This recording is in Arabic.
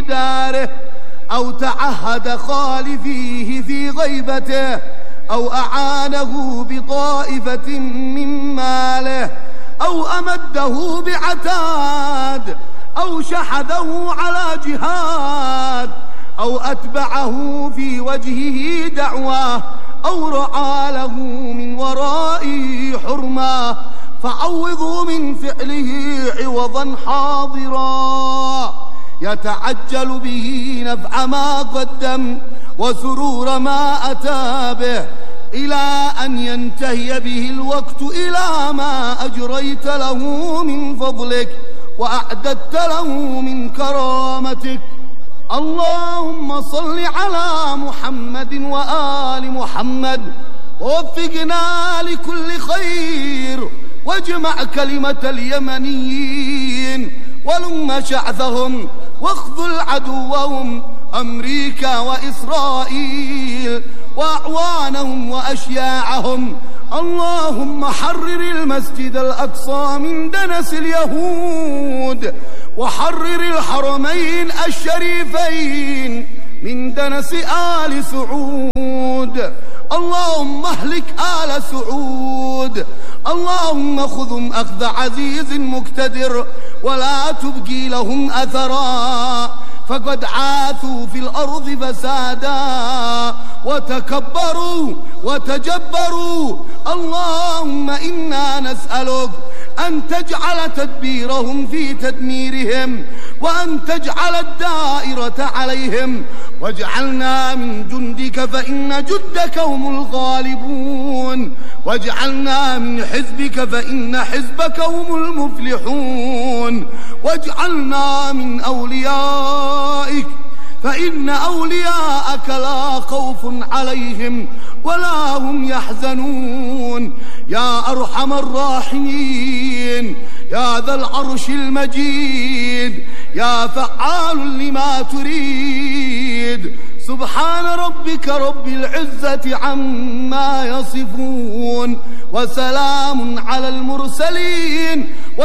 داره، أو تعهد خالفيه في غيبته، أو أعانه بطائفة من ماله، أو أمده بعتاد، أو شحذه على جهاد، أو أتبعه في وجهه دعوة، أو رعى له من ورائه حرمة، فعوضوا من فعله عوضا حاضرا، يتعجل به نفع ما قدم وسرور ما أتى به، إلى أن ينتهي به الوقت إلى ما أجريت له من فضلك وأعددت له من كرامتك. اللهم صل على محمد وآل محمد، ووفقنا لكل خير، واجمع كلمة اليمنيين، ولم شعثهم، واخذل عدوهم أمريكا وإسرائيل وأعوانهم وأشياعهم. اللهم حرر المسجد الأقصى من دنس اليهود، وحرر الحرمين الشريفين من دنس آل سعود. اللهم اهلك آل سعود، اللهم خذهم أخذ عزيز مقتدر، ولا تبقي لهم أثرا، فقد عاثوا في الأرض فسادا وتكبروا وتجبروا. اللهم إنا نسألك أن تجعل تدبيرهم في تدميرهم، وأن تجعل الدائرة عليهم، واجعلنا من جندك فإن جندك هم الغالبون، واجعلنا من حزبك فإن حزبك هم المفلحون، واجعلنا من أوليائك فإن أولياءك لا خوف عليهم ولا هم يحزنون. يا أرحم الراحمين، يا ذا العرش المجيد، يا فعال لما تريد. سبحان ربك رب العزة عما يصفون، وسلام على المرسلين.